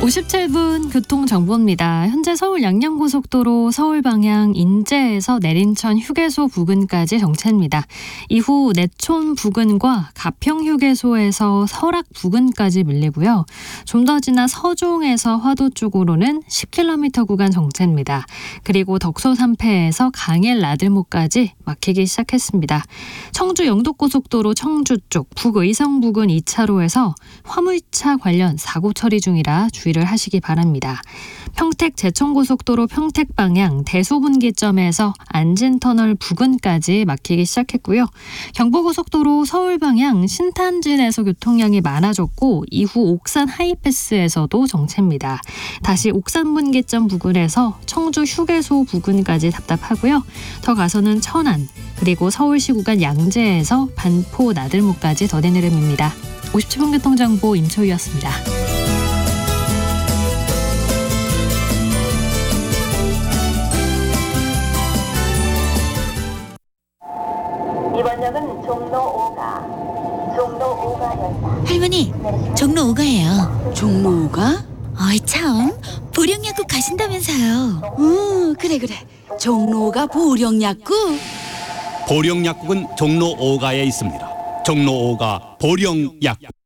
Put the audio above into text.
57분 교통정보입니다. 현재 서울 양양고속도로 서울 방향 인제에서 내린천 휴게소 부근까지 정체입니다. 이후 내촌 부근과 가평 휴게소에서 설악 부근까지 밀리고요. 좀 더 지나 서종에서 화도 쪽으로는 10km 구간 정체입니다. 그리고 덕소 3패에서 강일 나들목까지 막히기 시작했습니다. 청주 영덕고속도로 청주 쪽 북의성 부근 2차로에서 화물차 관련 사고 처리 중이라 주의를 하시기 바랍니다. 평택 제천고속도로 평택 방향 대소분기점에서 안진터널 부근까지 막히기 시작했고요. 경부고속도로 서울 방향 신탄진에서 교통량이 많아졌고 이후 옥산 하이패스에서도 정체입니다. 다시 옥산 분기점 부근에서 청주 휴게소 부근까지 답답하고요. 더 가서는 천안 그리고 서울시 구간 양재에서 반포 나들목까지 더딘 흐름입니다. 57분 교통정보 임초희였습니다. 이번 역은 종로 5가역입니다. 할머니, 종로 5가예요. 종로 5가? 어이 참, 보령약국 가신다면서요. 그래. 종로 5가 보령약국? 보령약국은 종로 5가에 있습니다. 종로 5가 보령약국.